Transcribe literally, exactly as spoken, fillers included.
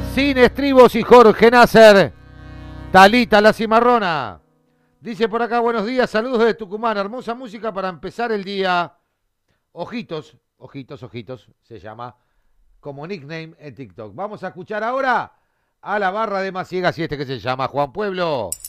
Sin Estribos y Jorge Nasser. Talita la Cimarrona. Dice por acá, buenos días, saludos de Tucumán. Hermosa música para empezar el día. Ojitos, ojitos, ojitos, se llama como nickname en TikTok. Vamos a escuchar ahora a la barra de Maciegas y este que se llama Juan Pueblo.